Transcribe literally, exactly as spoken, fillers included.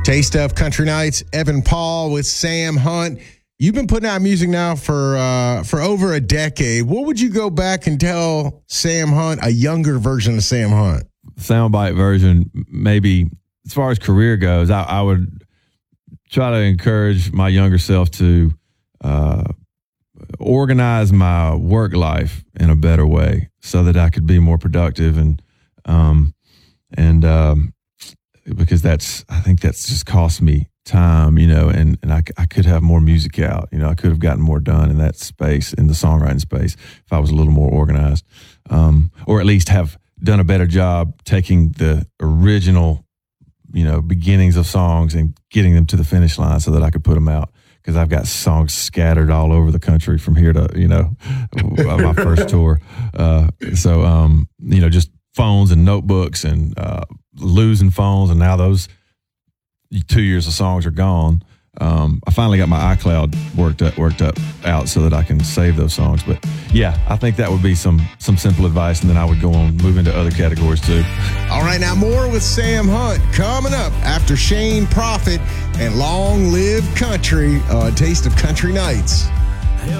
Taste of Country Nights, Evan Paul with Sam Hunt. You've been putting out music now for uh, for over a decade. What would you go back and tell Sam Hunt, a younger version of Sam Hunt? Soundbite version, maybe as far as career goes, I, I would try to encourage my younger self to uh, organize my work life in a better way so that I could be more productive and um, and um, because that's I think that's just cost me time, you know, and, and I, I could have more music out. You know, I could have gotten more done in that space, in the songwriting space, if I was a little more organized, um, or at least have done a better job taking the original, you know, beginnings of songs and getting them to the finish line so that I could put them out. Because I've got songs scattered all over the country from here to, you know, my first tour. Uh, so, um, you know, just phones and notebooks and uh, losing phones, and now those two years of songs are gone. Um, I finally got my iCloud worked up, worked up out so that I can save those songs. But yeah, I think that would be some some simple advice, and then I would go on move into other categories too. All right, now more with Sam Hunt coming up after Shane Prophet and Long Live Country, uh, Taste of Country Nights.